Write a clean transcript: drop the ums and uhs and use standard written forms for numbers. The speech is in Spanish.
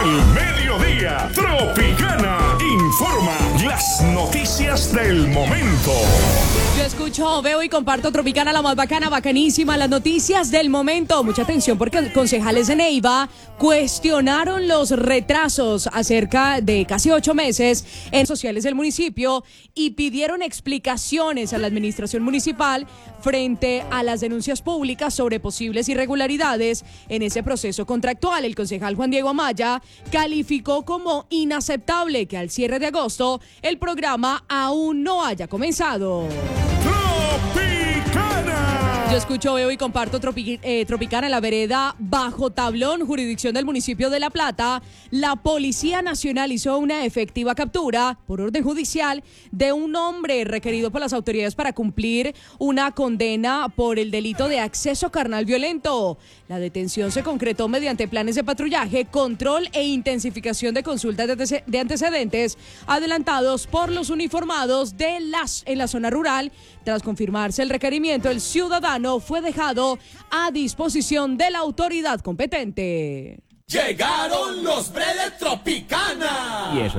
Al mediodía, Tropicana informa las noticias del momento. Yo escucho, veo y comparto Tropicana, la más bacana, bacanísima, las noticias del momento. Mucha atención porque concejales de Neiva cuestionaron los retrasos acerca de casi 8 meses en sociales del municipio y pidieron explicaciones a la administración municipal frente a las denuncias públicas sobre posibles irregularidades en ese proceso contractual. El concejal Juan Diego Amaya calificó como inaceptable que al cierre de agosto el programa aún no haya comenzado. Yo escucho, veo y comparto Tropicana en la vereda Bajo Tablón, jurisdicción del municipio de La Plata. La Policía Nacional hizo una efectiva captura por orden judicial de un hombre requerido por las autoridades para cumplir una condena por el delito de acceso carnal violento. La detención se concretó mediante planes de patrullaje, control e intensificación de consultas de antecedentes adelantados por los uniformados en la zona rural. Tras confirmarse el requerimiento, el ciudadano fue dejado a disposición de la autoridad competente. Llegaron los Bredes Tropicana.